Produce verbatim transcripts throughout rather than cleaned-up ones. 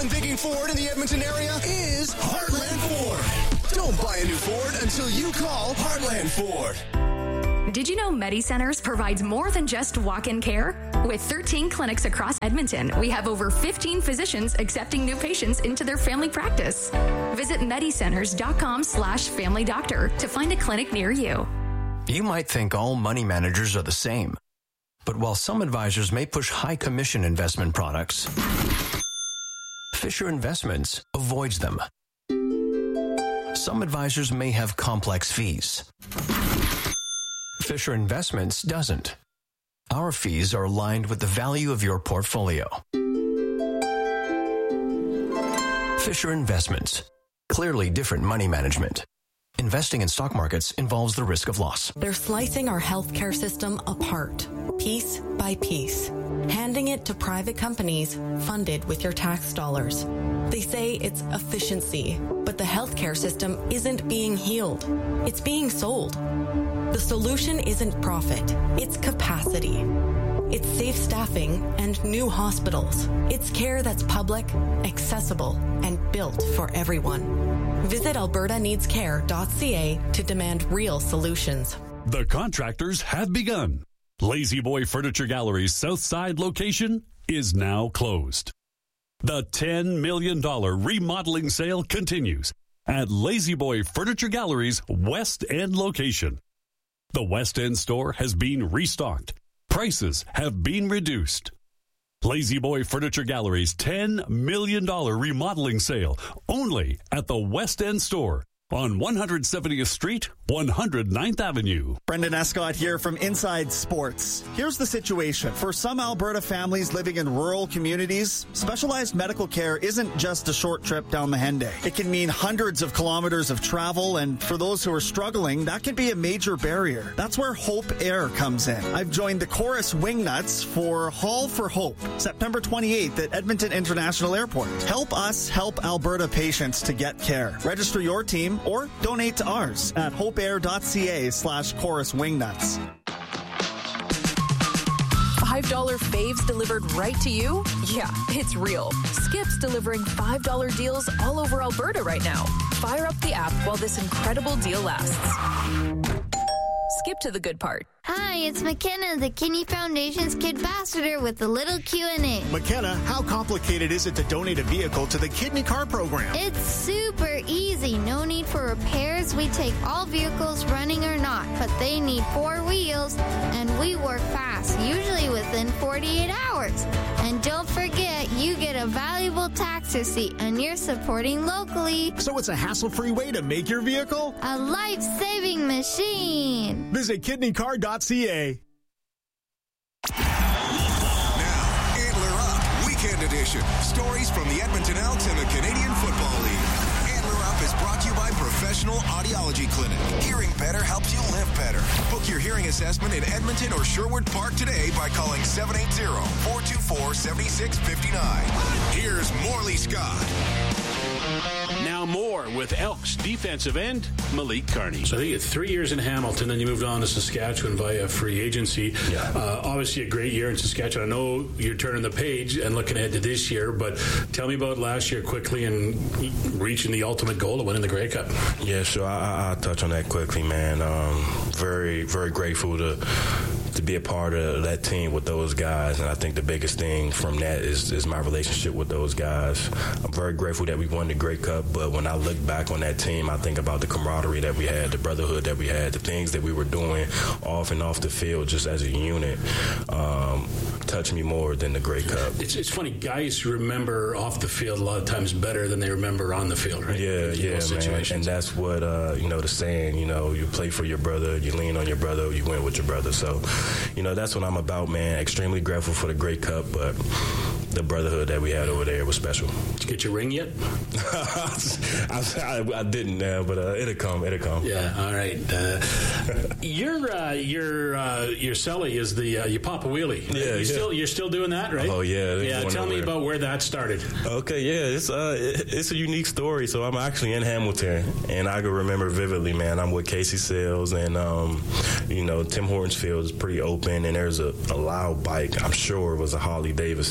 Thinking Ford in the Edmonton area is Heartland Ford. Don't buy a new Ford until you call Heartland Ford. Did you know MediCenters provides more than just walk-in care? With thirteen clinics across Edmonton, we have over fifteen physicians accepting new patients into their family practice. Visit medicenters.com slash family doctor to find a clinic near you. You might think all money managers are the same. But while some advisors may push high commission investment products, Fisher Investments avoids them. Some advisors may have complex fees. Fisher Investments doesn't. Our fees are aligned with the value of your portfolio. Fisher Investments. Clearly different money management. Investing in stock markets involves the risk of loss. They're slicing our healthcare system apart, piece by piece, handing it to private companies funded with your tax dollars. They say it's efficiency, but the healthcare system isn't being healed. It's being sold. The solution isn't profit, it's capacity. It's safe staffing and new hospitals. It's care that's public, accessible, and built for everyone. Visit alberta needs care dot c a to demand real solutions. The contractors have begun. Lazy Boy Furniture Gallery's Southside location is now closed. The ten million dollars remodeling sale continues at Lazy Boy Furniture Gallery's West End location. The West End store has been restocked. Prices have been reduced. Lazy Boy Furniture Gallery's ten million dollars remodeling sale only at the West End store on one hundred seventieth Street, one hundred ninth Avenue. Brendan Escott here from Inside Sports. Here's the situation. For some Alberta families living in rural communities, specialized medical care isn't just a short trip down the Henday. It can mean hundreds of kilometers of travel, and for those who are struggling, that can be a major barrier. That's where Hope Air comes in. I've joined the Chorus Wingnuts for Haul for Hope, September twenty-eighth at Edmonton International Airport. Help us help Alberta patients to get care. Register your team or donate to ours at hopeair.ca slash chorus wingnuts. five dollar faves delivered right to you? Yeah, it's real. Skip's delivering five dollar deals all over Alberta right now. Fire up the app while this incredible deal lasts. Skip to the good part. Hi, it's McKenna, the Kidney Foundation's Kid Ambassador with a little Q and A. McKenna, how complicated is it to donate a vehicle to the Kidney Car Program? It's super easy. No need for repairs. We take all vehicles, running or not, but they need four wheels, and we work fast, usually within forty-eight hours. And don't forget, you get a valuable tax receipt, and you're supporting locally. So it's a hassle-free way to make your vehicle a life-saving machine. Visit kidney car dot c a. Now, Antler Up, Weekend Edition. Stories from the Edmonton Elks and the Canadian Football League. Antler Up is brought to you by Professional Audiology Clinic. Hearing better helps you live better. Book your hearing assessment in Edmonton or Sherwood Park today by calling seven eight zero, four two four, seven six five nine. Here's Morley Scott. Now more with Elks defensive end Malik Carney. So I think you had three years in Hamilton, then you moved on to Saskatchewan via free agency. Yeah. Uh, obviously a great year in Saskatchewan. I know you're turning the page and looking ahead to this year, but tell me about last year quickly and reaching the ultimate goal of winning the Grey Cup. Yeah, sure. I, I'll touch on that quickly, man. Um, very, very grateful to to be a part of that team with those guys, and I think the biggest thing from that is, is my relationship with those guys. I'm very grateful that we won the Grey Cup, but when I look back on that team, I think about the camaraderie that we had, the brotherhood that we had, the things that we were doing off and off the field just as a unit um, touched me more than the Grey Cup. It's, it's funny, guys remember off the field a lot of times better than they remember on the field, right? Yeah, yeah, man, and that's what, uh, you know, the saying, you know, you play for your brother, you lean on your brother, you win with your brother, so you know, that's what I'm about, man. Extremely grateful for the Grey Cup, but the brotherhood that we had over there was special. Did you get your ring yet? I, I, I didn't now, but uh, it'll come. It'll come. Yeah. All right. Uh, your uh, your uh, your celly is the uh, your Papa Wheelie. Yeah. You yeah. still you're still doing that, right? Oh yeah. Yeah. Tell me about where that started. Okay. Yeah. It's uh it's a unique story. So I'm actually in Hamilton, and I can remember vividly, man. I'm with Casey Sales, and um, you know, Tim Hortons Field is pretty open, and there's a, a loud bike. I'm sure it was a Harley Davidson.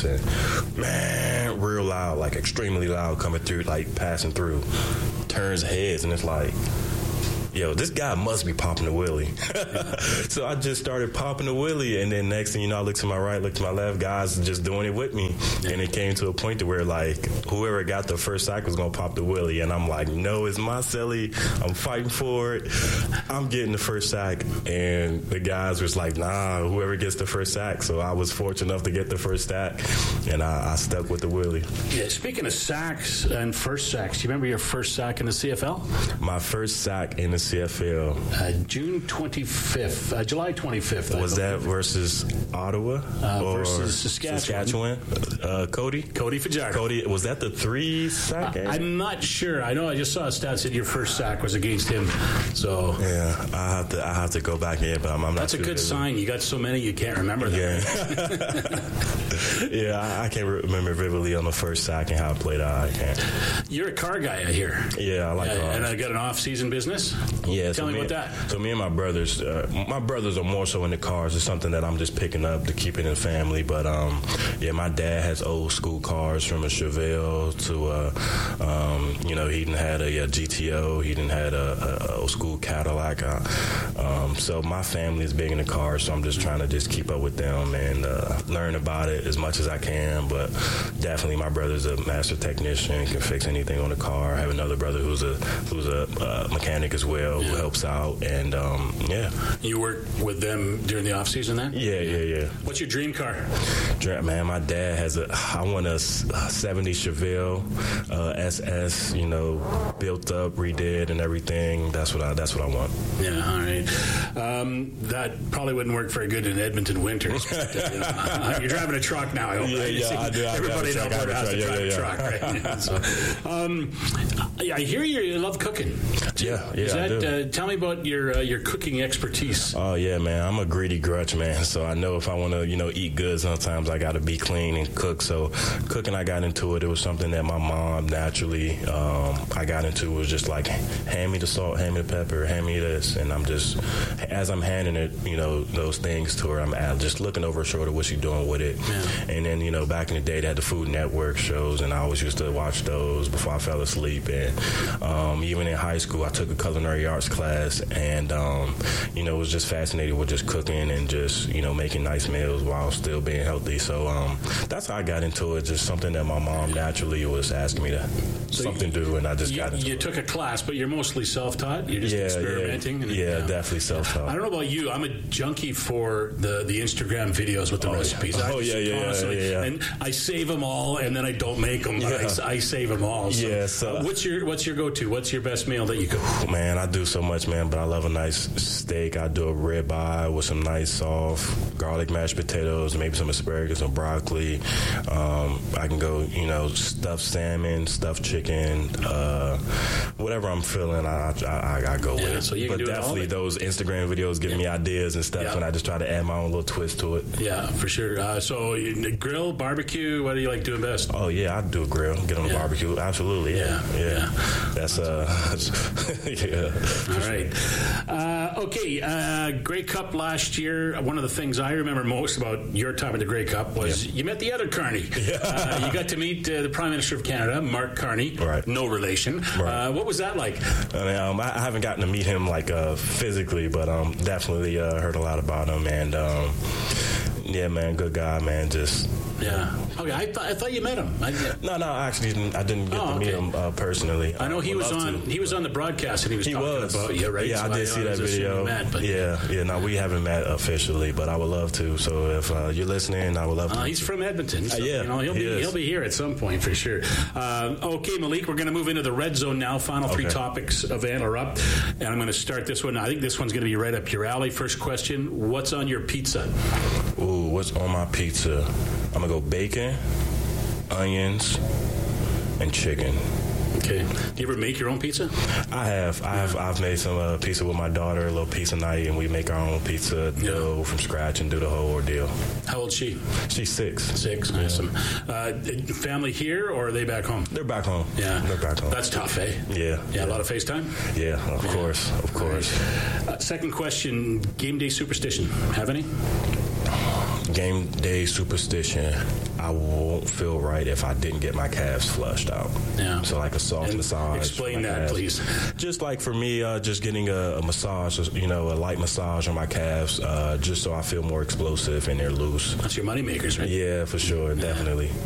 man, real loud, like extremely loud coming through, like passing through. Turns heads, and it's like, yo, this guy must be popping the wheelie. So I just started popping the wheelie, and then next thing you know, I look to my right, look to my left, guys just doing it with me. And it came to a point to where, like, whoever got the first sack was going to pop the wheelie. And I'm like, no, it's my celly. I'm fighting for it. I'm getting the first sack. And the guys was like, nah, whoever gets the first sack. So I was fortunate enough to get the first sack, and I, I stuck with the wheelie. Yeah, speaking of sacks and first sacks, do you remember your first sack in the C F L? My first sack in the C F L. Uh, June twenty-fifth, uh, July twenty-fifth. Was that versus Ottawa uh, or versus Saskatchewan? Saskatchewan? Uh, Cody? Cody Fajardo. Cody, was that the three sack game? Uh, I'm not sure. I know I just saw a stat that your first sack was against him. So yeah, I have to I have to go back in, but I'm, I'm not. That's a good sign. You got so many you can't remember them. Yeah, yeah, I, I can't remember vividly on the first sack and how I played out. I can't. You're a car guy, I hear. Yeah, I like uh, cars. And I got an off-season business. Yeah, tell so me me, about that. So me and my brothers, uh, my brothers are more so into cars. It's something that I'm just picking up to keep it in the family. But um, yeah, my dad has old school cars from a Chevelle to uh, um, you know, he didn't had a, a G T O, he didn't had a, a old school Cadillac. Uh, um, so my family is big into cars, so I'm just trying to just keep up with them and uh, learn about it as much as I can. But definitely, my brother's a master technician, can fix anything on the car. I have another brother who's a who's a uh, mechanic as well, yeah. who helps out. And um, yeah, you work with them during the off season then? Yeah, yeah, yeah. What's your dream car? Man, my dad has a. I want a seventy Chevelle uh, S S. You know, built up, redid, and everything. That's what I. That's what I want. Yeah, all right. Um, that probably wouldn't work very good in Edmonton winters. But, uh, you know, you're driving a truck now. I hope. Yeah, right? yeah, I do. I Everybody in truck, Alberta has to yeah, drive yeah, a truck, yeah. right? So, um, I hear you love cooking. Yeah, yeah. Is that, I do. Uh, tell me about your uh, your cooking expertise. Oh yeah, man. I'm a greedy grudge man, so I know if I want to, you know, eat good, sometimes I got to be clean and cook. So cooking, I got into it. It was something that my mom naturally, um, I got into. It was just like, hand me the salt, hand me the pepper, hand me this, and I'm just, as I'm handing it, you know, those things to her, I'm just looking over her shoulder, what she doing with it. Yeah. And then, you know, back in the day, they had the Food Network shows, and I always used to watch those before I fell asleep. And um, even in high school, I took a culinary arts class, and um, you know, was just fascinated with just cooking and just, you know, making nice meals while still being healthy. So um, that's how I got into it. Just something that my mom naturally was asking me to so something you, do, and I just you, got into you it. You took a class, but you're mostly self-taught. You're just yeah, experimenting. Yeah, and, yeah, yeah, definitely self-taught. I don't know about you. I'm a junkie for the, the Instagram videos with the oh, recipes. Yeah. Oh yeah, yeah, yeah, yeah, yeah. And I save them all, and then I don't make them. But yeah. I, I save them all. So, yeah. So uh, what's your what's your go-to? What's your best meal that you cook? Man, I do so much, man. But I love a nice steak. I do a ribeye with some nice soft garlic mashed potatoes, maybe some asparagus and broccoli. Um, I can go, you know, stuffed salmon, stuffed chicken, uh, whatever I'm feeling. I I, I go yeah, with it. So you but can do definitely it all. Those Instagram videos give yeah. me ideas and stuff, yeah. and I just try to add my own little twist to it. Yeah, for sure. Uh, so you, grill, barbecue. What do you like doing best? Oh yeah, I do a grill. Get on the yeah. barbecue. Absolutely. Yeah, yeah. yeah. That's uh. yeah. All right. Uh, okay. Uh, Grey Cup last year. One of the things I remember most about your time at the Grey Cup was yeah. you met the other Carney. Yeah. Uh, you got to meet uh, the Prime Minister of Canada, Mark Carney. Right. No relation. Right. Uh, what was that like? I, mean, um, I haven't gotten to meet him like uh, physically, but um, definitely uh, heard a lot about him. And um, yeah, man, good guy, man. Just. Yeah. Okay. I thought I thought you met him. I, yeah. No, no. I actually didn't. I didn't get oh, to meet okay. him uh, personally. I know he I was on. To. He was on the broadcast and he was he talking was. about you, right? Yeah, so I did I, see I that video. Met, but yeah, yeah. No, we haven't met officially, but I would love to. So if uh, you're listening, I would love to. Uh, he's from Edmonton. So, uh, yeah, you know, he'll he be is. he'll be here at some point for sure. Uh, okay, Malik, we're going to move into the red zone now. Final three okay. topics of Antler Up, and I'm going to start this one. I think this one's going to be right up your alley. First question: what's on your pizza? Ooh, what's on my pizza? I'm gonna go bacon, onions, and chicken. Okay. Do you ever make your own pizza? I have. I have. I've made some uh, pizza with my daughter, a little pizza night, and we make our own pizza dough yeah. from scratch and do the whole ordeal. How old is she? She's six. Six. Yeah. Awesome. Uh, family here, or are they back home? They're back home. Yeah. They're back home. That's tough, eh? Yeah. Yeah. A lot of FaceTime. Yeah. Of yeah. course. Of course. Right. Uh, second question: game day superstition. Have any? Game day superstition. I won't feel right if I didn't get my calves flushed out. Yeah. So like a soft and massage. Explain that, calves. please. Just like for me, uh, just getting a, a massage, you know, a light massage on my calves, uh, just so I feel more explosive and they're loose. That's your money makers, right? Yeah, for sure, yeah. Definitely.